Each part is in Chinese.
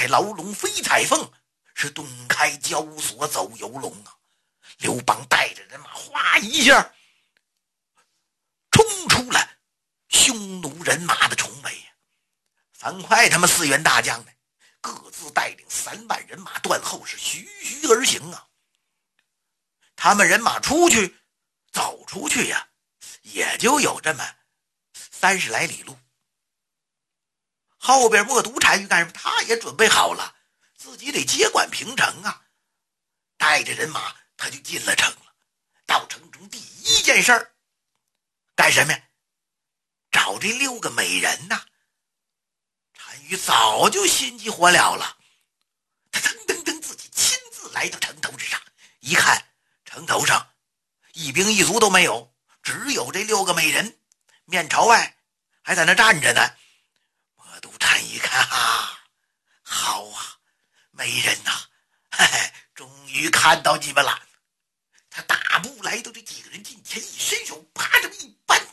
开牢笼飞彩凤，是顿开交锁走游龙啊！刘邦带着人马哗一下冲出了匈奴人马的重围。樊哙他们4员大将呢，各自带领3万人马断后，是徐徐而行啊。他们人马走出去呀，也就有这么30来里路。后边冒顿单于干什么？他也准备好了，自己得接管平城啊。带着人马他就进了城了。到城中第一件事儿干什么呀？找这6个美人呐。单于早就心急火燎了，他噔噔噔自己亲自来到城头之上，一看城头上一兵一卒都没有，只有这6个美人面朝外还在那站着呢。冒顿单一看好啊，美人呐，嘿嘿，终于看到你们了。他大步来到这几个人近前，一伸手啪这么一扳，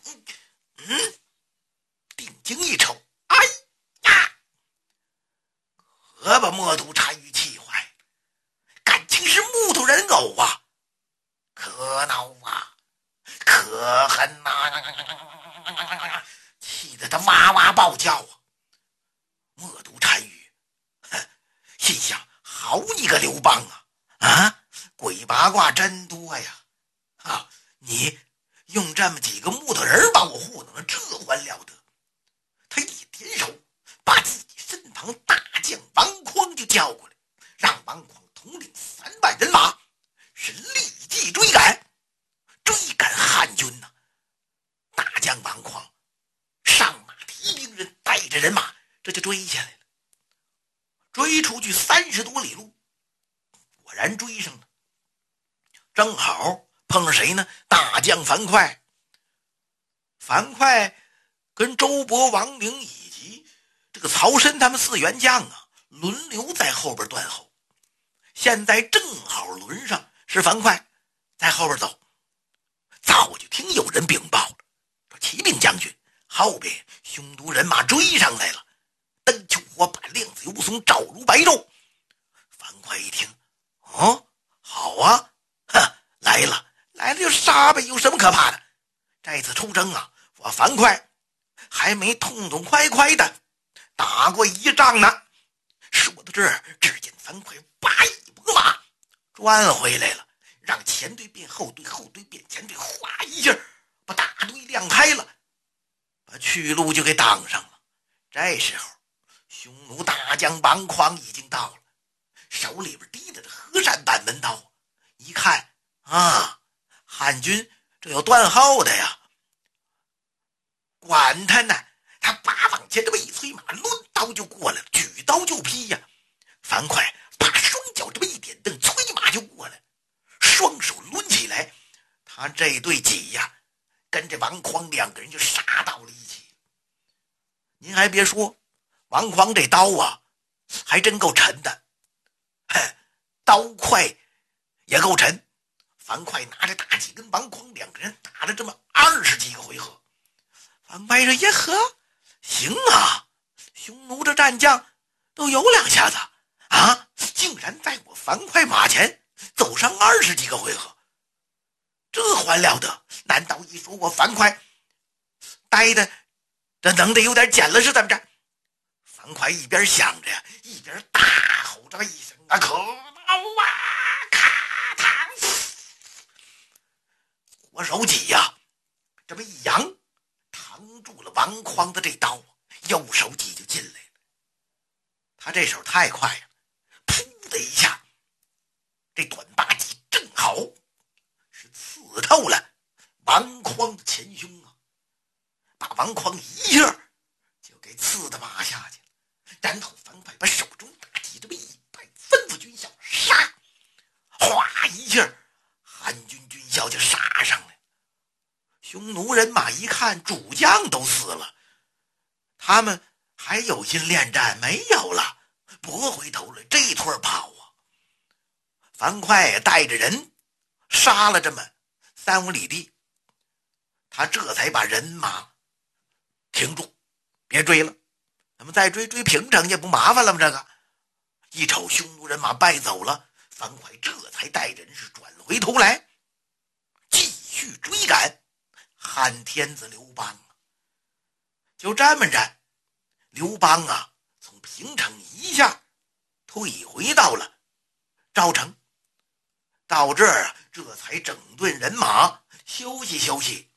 定睛一瞅，哎呀，可把冒顿单于气坏了，感情是木头人偶啊，可恼啊，可恨呐，气得他哇哇暴叫啊。冒顿单于心想，好你个刘邦啊，鬼八卦真多呀！你用这么几个木头人把我糊弄了，这还了得！他一点手，把自己身旁大将王匡就叫过来，让王匡统领3万人马，是立即追赶汉军呐。大将王匡上马提兵人，带着人马这就追下来了。追出去30多里路，果然追上了。正好碰上谁呢？大将樊哙。樊哙跟周勃、王陵以及这个曹参他们4员将轮流在后边断后。现在正好轮上是樊哙在后边走。早就听有人禀报了，说启禀将军，后边匈奴人马追上来了，灯球火把，亮子油松，照如白昼。樊哙一听，好啊，来了就杀呗，有什么可怕的？这次出征我樊哙还没痛痛快快的打过一仗呢。说到这儿，只见樊哙拔一拨马转回来了，让前队变后队，后队变前队，哗一下把大队亮开了，把去路就给挡上了。这时候匈奴大将王匡已经到了，手里边提着和善板门刀，一看汉军这有断后的呀，管他呢，他拔往前这么一催马，抡刀就过来了，举刀就劈呀。樊哙把双脚这么一点蹬，催马就过来，双手抡起来，他这对戟跟这王匡2个人就杀到了一起。您还别说，王匡这刀还真够沉的，刀快也够沉。樊哙拿着大戟跟王匡2个人打了这么20几个回合。樊哙说，耶呵，行啊，匈奴这战将都有2下子竟然在我樊哙马前走上20几个回合，这还了得？难道一说我樊哙呆的这能得有点捡了是怎么着？樊哙一边想着一边大吼这么一声可恼咔嚓，火手戟这么一扬，扛住了王匡的这刀，右手戟就进来了。他这手太快了，噗的一下，这短把戟正好是刺透了王匡的前胸把王匡一下就给刺的马下去了。然后樊哙把手中大戟这么一摆，吩咐军校杀，哗一下，汉军军校就杀上来。匈奴人马一看主将都死了，他们还有心恋战没有了，拨回头来这拖跑樊哙也带着人杀了这么3、5里地，他这才把人马停住，别追了，咱们再追平城去不麻烦了吗？这个一瞅匈奴人马败走了，樊哙这才带人是转了回头来，继续追赶汉天子刘邦。就这么着，刘邦啊，从平城一下退回到了赵城。到这儿啊，这才整顿人马，休息休息。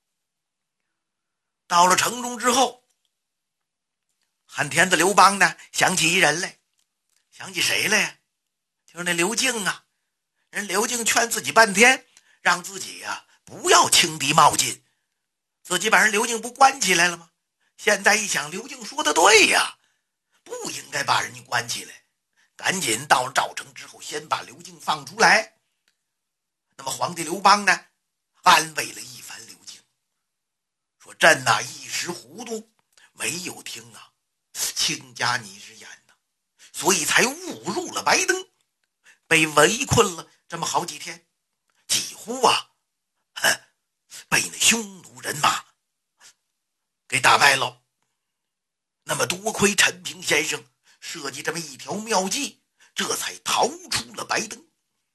到了城中之后，汉天子刘邦呢，想起一人来。想起谁来呀？就是那刘敬啊。人刘敬劝自己半天，让自己呀不要轻敌冒进，自己把人刘敬不关起来了吗？现在一想，刘敬说的对呀，不应该把人家关起来，赶紧到了赵城之后，先把刘敬放出来。那么皇帝刘邦呢，安慰了一番刘敬，说朕呐一时糊涂，没有听啊亲家你之言呐，所以才误入了白登，被围困了这么好几天，几乎啊被那匈奴人马给打败了。那么多亏陈平先生设计这么一条妙计，这才逃出了白登。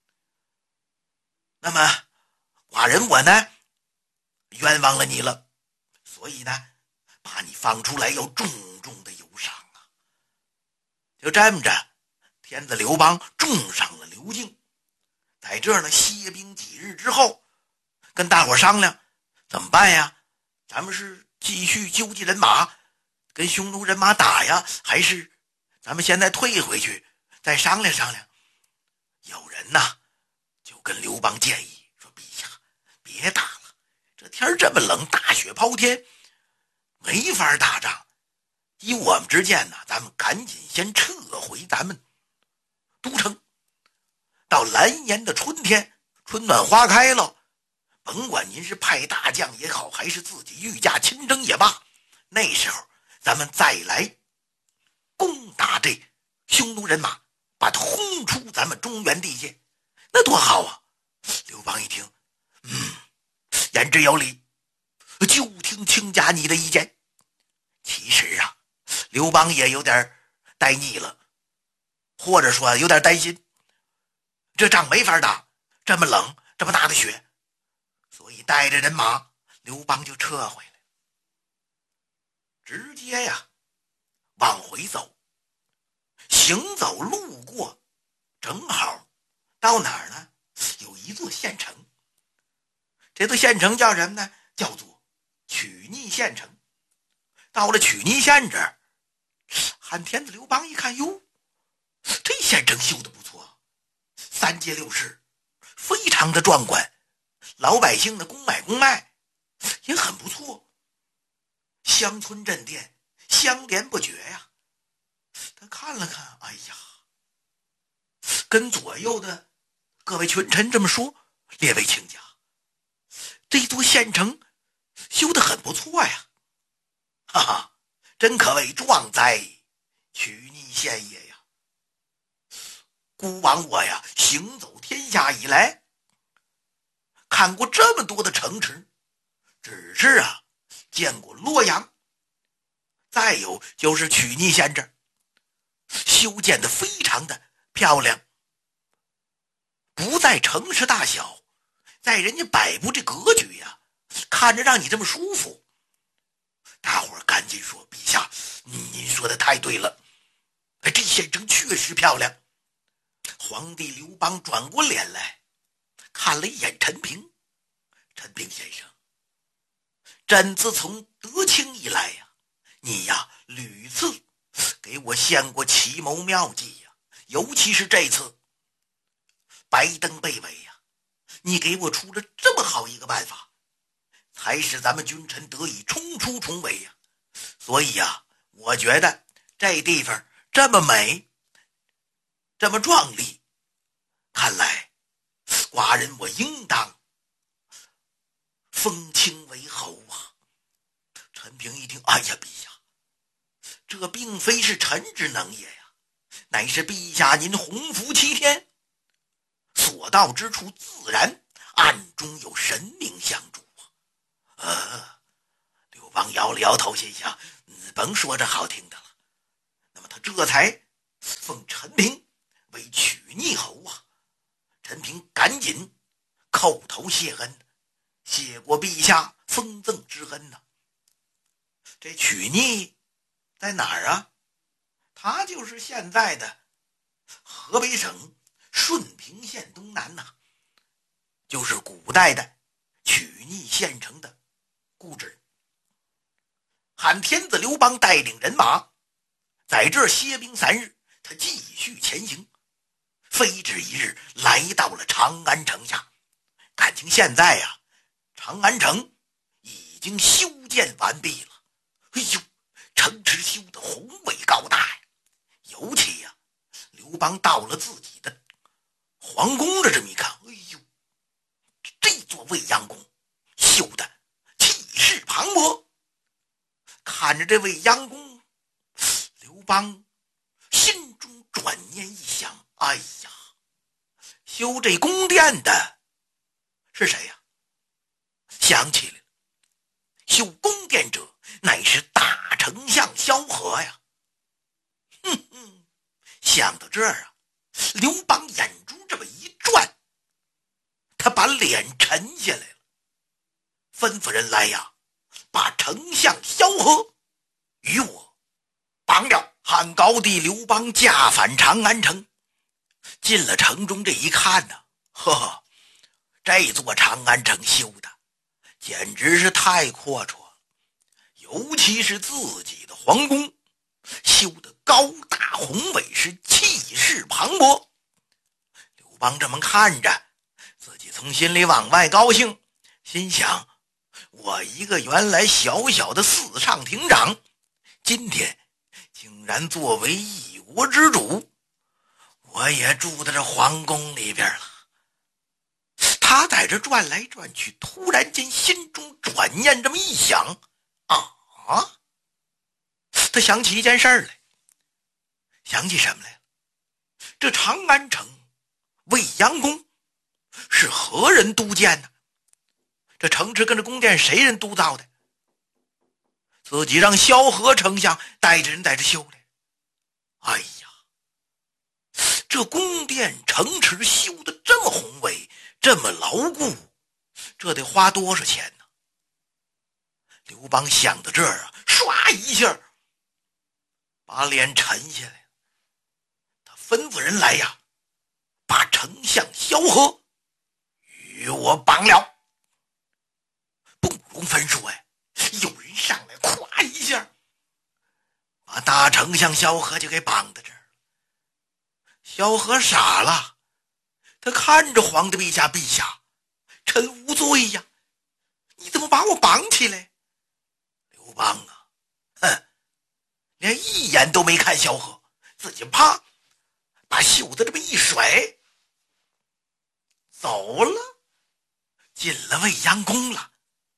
那么寡人我呢冤枉了你了，所以呢把你放出来要重重的有赏啊。就这么着，天子刘邦重赏了刘敬，在这儿呢歇兵几日之后，跟大伙商量怎么办呀？咱们是继续纠集人马跟匈奴人马打呀，还是咱们现在退回去再商量商量？有人呐就跟刘邦建议说，陛下别打了，这天这么冷，大雪抛天，没法打仗。依我们之见呢，咱们赶紧先撤回咱们都城，到来年的春天，春暖花开了，甭管您是派大将也好，还是自己御驾亲征也罢，那时候咱们再来攻打这匈奴人马，把他轰出咱们中原地界，那多好啊！刘邦一听，言之有理，就听亲家你的意见。其实啊，刘邦也有点呆腻了，或者说有点担心，这仗没法打，这么冷，这么大的雪，所以带着人马，刘邦就撤回来，直接呀往回走。行走路过，正好到哪儿呢？有一座县城，这座县城叫什么呢？叫做曲逆县城。到了曲逆县这儿，汉天子刘邦一看，哟，这县城修得不错，三街六市，非常的壮观，老百姓的公买公卖也很不错，乡村镇店相连不绝呀。他看了看，哎呀，跟左右的各位群臣这么说，列位卿家，这座县城修得很不错呀，哈哈，真可谓壮哉曲逆县也呀！孤王我呀，行走天下以来，看过这么多的城池，只是啊，见过洛阳，再有就是曲逆县这儿，修建的非常的漂亮，不在城市大小，在人家摆布这格局呀，看着让你这么舒服。大伙儿赶紧说，陛下您说的太对了，这县城确实漂亮。皇帝刘邦转过脸来看了一眼陈平，陈平先生，朕自从得卿以来呀，你呀屡次给我献过奇谋妙计呀，尤其是这次白登被围呀，你给我出了这么好一个办法，才使咱们君臣得以冲出重围呀。所以呀，我觉得这地方这么美，这么壮丽，看来寡人我应当封卿为侯啊。陈平一听，哎呀，陛下，这并非是臣之能也呀，乃是陛下您洪福齐天，所到之处自然暗中有神明相助啊。刘邦摇了摇头，心想甭说这好听的了。那么他这才封陈平为曲逆侯啊。陈平赶紧叩头谢恩，谢过陛下封赠之恩呐。这曲逆在哪儿啊？他就是现在的河北省顺平县东南呐，就是古代的曲逆县城的故址。汉天子刘邦带领人马在这歇兵3日，他继续前行，飞至一日来到了长安城下。感情现在呀，长安城已经修建完毕了。哎呦，城池修得宏伟高大呀！尤其呀，刘邦到了自己的皇宫的这么一看，哎呦，这座未央宫修得气势磅礴。看着这未央宫，刘邦心中转念一想，哎呀，修这宫殿的是谁呀？想起来了，修宫殿者乃是大丞相萧何呀。想到这儿啊，刘邦眼珠这么一转，他把脸沉下来了，吩咐人来呀，把丞相萧何与我绑了。汉高帝刘邦驾返长安城，进了城中这一看呢，呵，这座长安城修的简直是太阔绰了，尤其是自己的皇宫修得高大宏伟，是气势磅礴。刘邦这么看着，自己从心里往外高兴，心想，我一个原来小小的四上亭长，今天竟然作为一国之主，我也住在这皇宫里边了。他在这转来转去，突然间心中转念这么一想，他想起一件事来。想起什么来了？这长安城未央宫是何人督建呢？这城池跟这宫殿谁人督造的？自己让萧何丞相带着人在这修的。哎呀，这宫殿城池修得这么宏伟，这么牢固，这得花多少钱呢？刘邦想到这儿啊，唰一下把脸沉下来，他吩咐人来呀，把丞相萧何与我绑了。不容分说呀，有人上来咵一下把大丞相萧何就给绑在这儿了。萧何傻了，他看着皇帝陛下，陛下，臣无罪呀，你怎么把我绑起来？刘邦啊，连一眼都没看萧何，自己啪把袖子这么一甩，走了，进了未央宫了。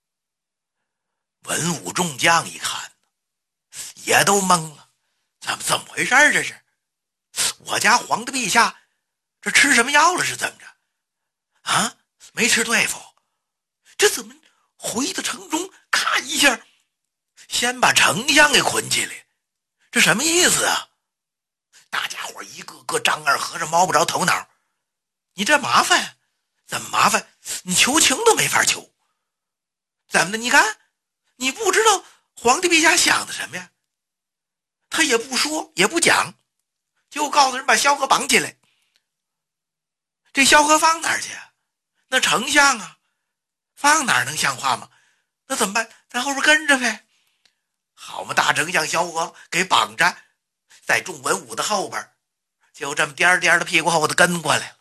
文武众将一看也都懵了，怎么回事这是？我家皇帝陛下这吃什么药了是怎么着啊？没吃对付，这怎么回到城中咔一下先把丞相给捆起来，这什么意思啊？大家伙一个个张二和尚摸不着头脑，你这麻烦怎么麻烦？你求情都没法求。怎么的？你看你不知道皇帝陛下想的什么呀？他也不说也不讲，就告诉人把萧何绑起来。这萧何放哪儿去？那丞相啊，放哪儿能像话吗？那怎么办？在后边跟着呗。好嘛，大丞相萧何给绑着，在众文武的后边，就这么颠颠的屁股后头跟过来了。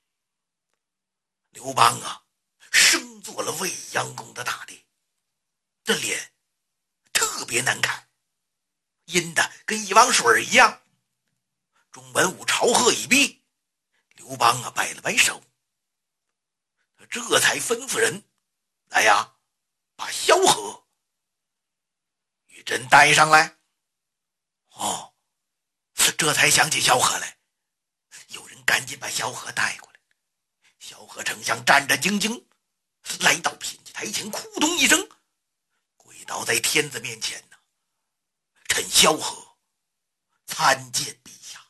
刘邦啊，升做了未央宫的大帝，这脸特别难看，阴的跟一汪水一样。众文武朝贺已毕，刘邦啊摆了摆手，这才吩咐人来呀，把萧何与朕带上来。这才想起萧何来，有人赶紧把萧何带过来。萧何丞相战战兢兢来到品级台前，扑通一声跪倒在天子面前呢，臣萧何参见陛下。